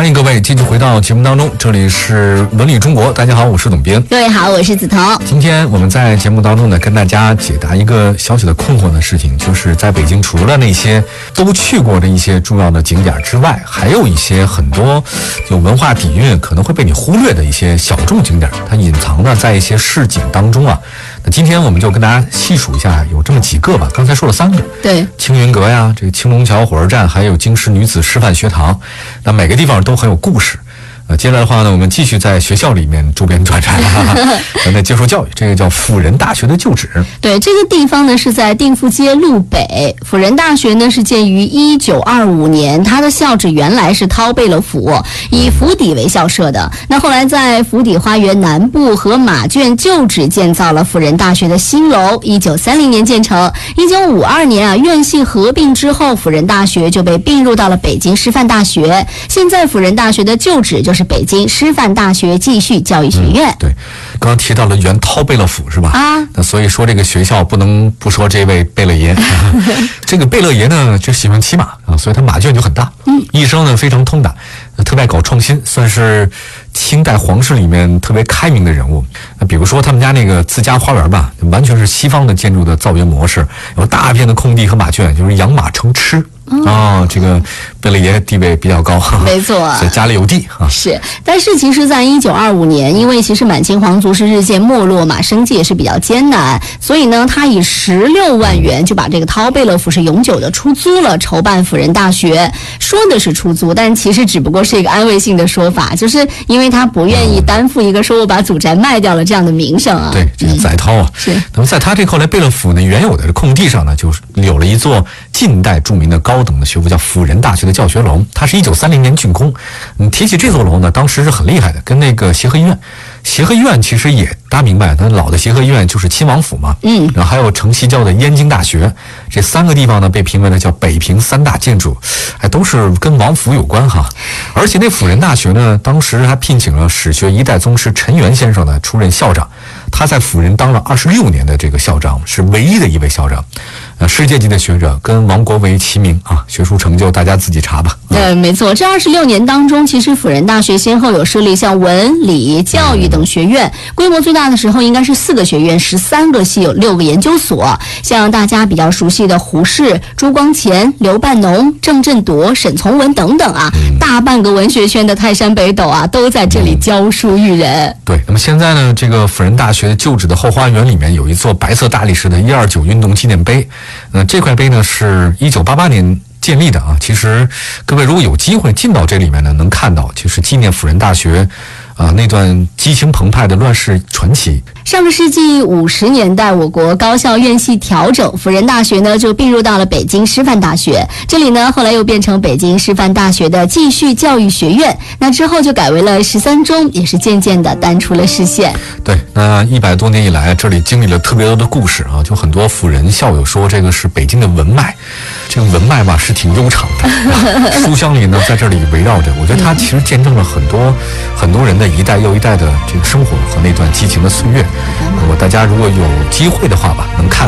欢迎各位继续回到节目当中，这里是文理中国。大家好，我是董斌。 各位好，我是梓潼。 今天我们在节目当中呢，跟大家解答一个小小的困惑的事情，就是在北京除了那些都去过的一些重要的景点之外，还有一些很多有文化底蕴可能会被你忽略的一些小众景点，它隐藏的在一些市井当中啊。那今天我们就跟大家细数一下，有这么几个吧。刚才说了3个， 对， 青云阁呀，这个青龙桥火车站，还有京师女子师范学堂，那每个地方都很有故事。接下来的话呢，我们继续在学校里面周边转转，咱在接受教育。这个叫辅仁大学的旧址。 对，这个地方呢是在定富街路北。辅仁大学呢是建于1925年，它的校址原来是掏贝勒府，以府邸为校舍的。那后来在府邸花园南部和马圈旧址建造了辅仁大学的新楼，1930年建成。1952年啊，院系合并之后，辅仁大学就被并入到了北京师范大学。现在辅仁大学的旧址就是北京师范大学继续教育学院。 对，刚刚提到了原掏贝勒府是吧？那所以说这个学校不能不说这位贝勒爷。这个贝勒爷呢就喜欢骑马啊，所以他马圈就很大。一生呢非常通达，特别爱搞创新，算是清代皇室里面特别开明的人物。比如说他们家那个自家花园吧，完全是西方的建筑的造园模式，有大片的空地和马圈，就是养马成痴。这个贝勒爷地位比较高， 没错， 所以家里有地啊。 是，但是其实在1925年，因为其实满清皇族是日渐没落嘛，生计也是比较艰难，所以呢，他以16万元就把这个掏贝勒府是永久的出租了，筹办辅仁大学。说的是出租，但其实只不过是一个安慰性的说法，就是因为他不愿意担负一个说我把祖宅卖掉了这样的名声啊。 对，这个载涛啊。 是。 那么在他这后来贝勒府呢原有的空地上呢，就有了一座近代著名的高等的学府，叫辅仁大学的教学楼。它是1930年竣工。提起这座楼呢，当时是很厉害的，跟那个协和医院。协和医院其实也大家明白，它老的协和医院就是亲王府嘛。然后还有城西郊的燕京大学，这3个地方呢被评为了叫北平3大建筑，都是跟王府有关哈。而且那辅仁大学呢，当时还聘请了史学1代宗师陈元先生呢出任校长，他在辅仁当了26年的这个校长，是唯一的一位校长。世界级的学者，跟王国维齐名啊，学术成就大家自己查吧。 对，没错，这26年当中，其实辅仁大学先后有设立像文理教育等学院，规模最大的时候应该是4个学院，13个系，有6个研究所。像大家比较熟悉的胡适、朱光潜、刘半农、郑振铎、沈从文等等啊，大半个文学圈的泰山北斗啊，都在这里教书育人。 对，那么现在呢，这个辅仁大学旧址的后花园里面有一座白色大理石的129运动纪念碑。这块碑呢是1988年建立的啊。其实各位如果有机会进到这里面呢，能看到就是纪念辅仁大学那段激情澎湃的乱世传奇。 上个世纪50年代，我国高校院系调整，辅仁大学呢就并入到了北京师范大学。这里呢后来又变成北京师范大学的继续教育学院。那之后就改为了13中，也是渐渐的淡出了视线。 对，那100多年以来，这里经历了特别多的故事啊。就很多辅仁校友说，这个是北京的文脉。这个文脉吧是挺悠长的，书香里呢在这里围绕着。我觉得它其实见证了很多人的一代又一代的这个生活和那段激情的岁月。大家如果有机会的话吧，能看